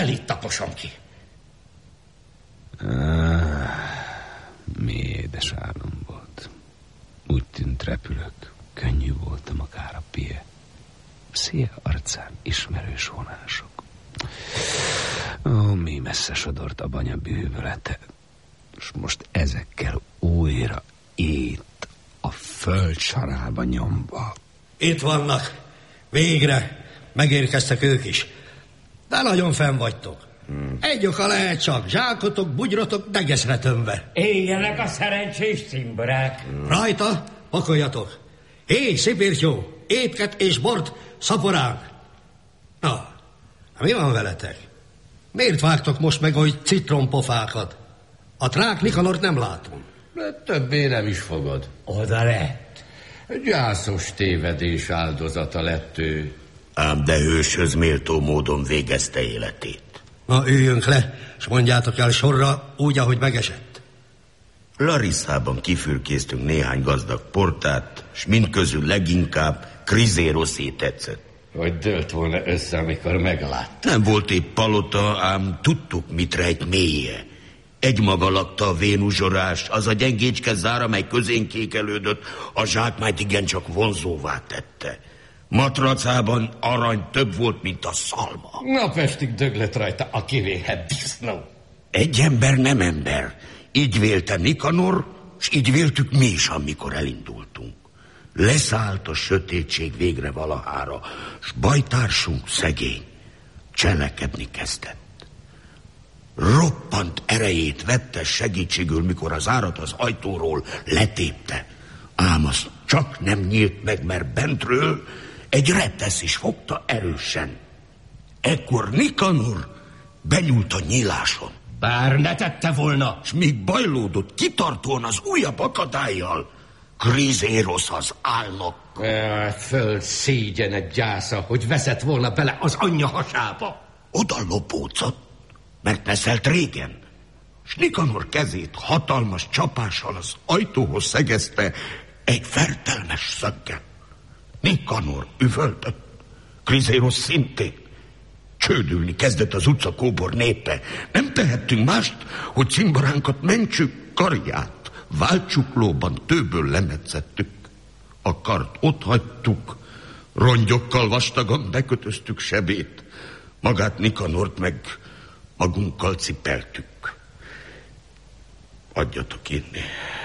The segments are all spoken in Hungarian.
Telit taposom ki. Mi édes álom volt. Úgy tűnt repülök. Könnyű voltam akár a pie. Szia arcán ismerős vonások. Mi messze sodort a banya bűvölete. És most ezekkel újra itt a föld sarába nyomva. Itt vannak. Végre. Megérkeztek ők is. De nagyon fenn vagytok. Egy oka lehet csak. Zsákotok, bugyrotok degeszre tömve. Éljenek a szerencsés cimborák. Rajta, pakoljatok. Hé, szipirtyó, étket és bort szaporánk. Na, mi van veletek? Miért vágtok most meg oly citrompofákat? A trák Nikanort nem látom. De többé nem is fogod. Oda lett. Gyászos tévedés áldozata lett ő. Ám de hőshöz méltó módon végezte életét. Na, üljünk le, és mondjátok el sorra úgy, ahogy megesett. Larissában kifürkésztünk néhány gazdag portát, s mindközül leginkább Chryséroszé tetszett. Hogy dőlt volna össze, amikor meglát. Nem volt épp palota, ám tudtuk, mit rejt mélye. Egymaga lakta a vénuzsorás, az a gyengécske zár, amely közénk kékelődött, a zsákmányt igencsak vonzóvá tette. Matracában arany több volt, mint a szalma. Napestig döglött rajta a kivéhet disznó. Egy ember nem ember. Így vélte Nikanor, és így véltük mi is, amikor elindultunk. Leszállt a sötétség végre valahára, s bajtársunk szegény cselekedni kezdett. Roppant erejét vette segítségül, mikor az árat az ajtóról letépte. Ám az csak nem nyílt meg, mert bentről egy retesz is fogta erősen. Ekkor Nikanor benyúlt a nyíláson. Bár ne tette volna. S míg bajlódott kitartóan az újabb akadályjal, Chrysérosz az álnok. Föld szégyene gyásza, hogy veszett volna bele az anyja hasába. Oda lopócott, mert neszelt régen, s Nikanor kezét hatalmas csapással az ajtóhoz szegezte egy fertelmes szöggel. Nikanor üvöltött, Chrysérosz szintén. Csődülni kezdett az utcakóbor népe. Nem tehettünk mást, hogy cimboránkat mentsük, karját váltsuklóban tőből lemetszettük. A kart ott hagytuk, rongyokkal vastagan bekötöztük sebét, magát Nikanort meg magunkkal cipeltük. Adjatok inni,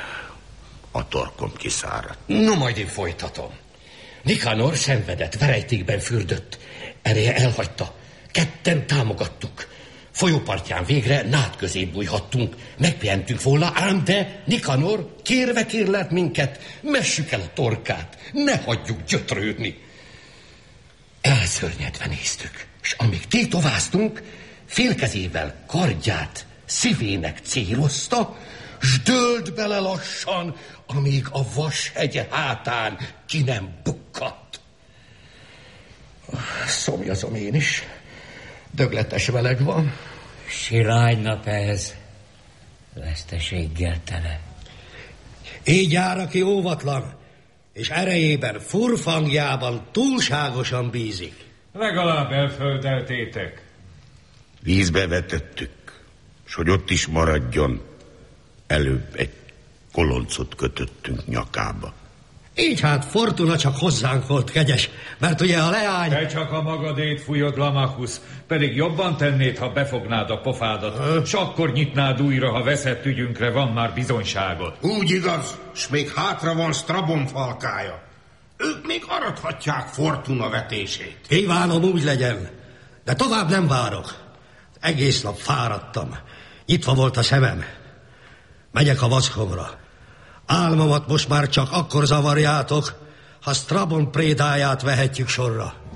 a torkom kiszáradt. No, majd én folytatom. Nikanor szenvedett, verejtékben fürdött. Ereje elhagyta. Ketten támogattuk. Folyópartján végre nád közé bújhattunk. Megpihentünk volna, ám de Nikanor kérve kérlelt minket, messük el a torkát, ne hagyjuk gyötrődni. Elszörnyedve néztük, és amíg tétováztunk, félkezével kardját szívének célozta, s dőlt bele lassan, amíg a vashegye hátán ki nem bukkadt. Szomjazom én is. Dögletes meleg van. Siránynap ez, veszteséggel tele. Így jár, aki óvatlan, és erejében, furfangjában túlságosan bízik. Legalább elföldeltétek. Vízbe vetettük, s hogy ott is maradjon, előbb egy koloncot kötöttünk nyakába. Így hát Fortuna csak hozzánk volt kegyes, mert ugye a leány... Te csak a magadét fújod, Lamachus, pedig jobban tennéd, ha befognád a pofádat, s akkor nyitnád újra, ha veszett ügyünkre van már bizonyságod. Úgy igaz, s még hátra van Strabon falkája. Ők még arathatják Fortuna vetését. Kívánom, úgy legyen, de tovább nem várok. Egész nap fáradtam, nyitva volt a szemem. Megyek a vackomra. Álmomat most már csak akkor zavarjátok, ha Strabon prédáját vehetjük sorra.